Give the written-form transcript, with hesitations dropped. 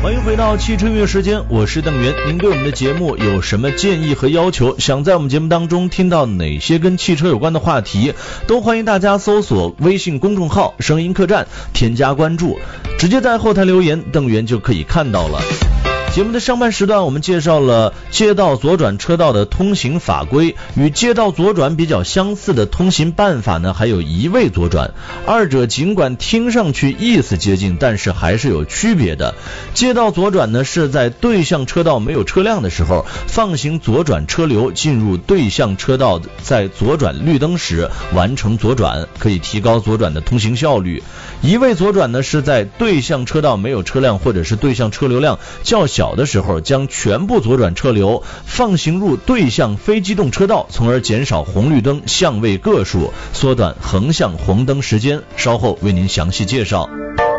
欢迎回到汽车音乐时间，我是邓源。您对我们的节目有什么建议和要求？想在我们节目当中听到哪些跟汽车有关的话题，都欢迎大家搜索微信公众号声音客栈，添加关注，直接在后台留言，邓源就可以看到了。节目的上半时段，我们介绍了街道左转车道的通行法规，与街道左转比较相似的通行办法呢，还有一位左转。二者尽管听上去意思接近，但是还是有区别的。街道左转呢，是在对向车道没有车辆的时候，放行左转车流进入对向车道，在左转绿灯时完成左转，可以提高左转的通行效率。一位左转呢，是在对向车道没有车辆或者是对向车流量较小的时候，将全部左转车流放行入对向非机动车道，从而减少红绿灯相位个数，缩短横向红灯时间。稍后为您详细介绍。